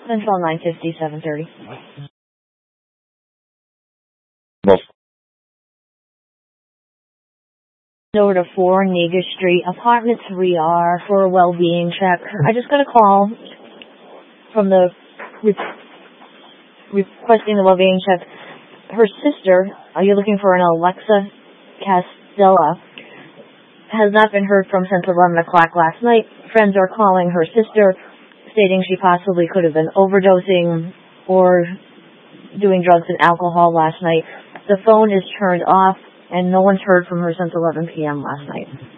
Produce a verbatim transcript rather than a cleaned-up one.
Central nine fifty, seven thirty. Most. Over to four Negus Street, apartment three R for a well-being check. I just got a call from the re- requesting the well-being check. Her sister, are you looking for an Alexa Castella, has not been heard from since eleven o'clock last night. Friends are calling her sister, stating she possibly could have been overdosing or doing drugs and alcohol last night. The phone is turned off, and no one's heard from her since eleven p.m. last night.